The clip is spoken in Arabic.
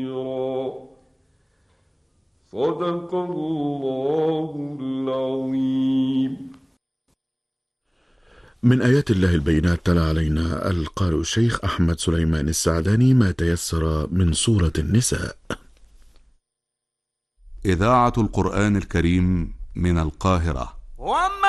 صدق الله العظيم. من آيات الله البينات تلا علينا القارئ الشيخ أحمد سليمان السعداني ما تيسر من سورة النساء. إذاعة القرآن الكريم من القاهرة.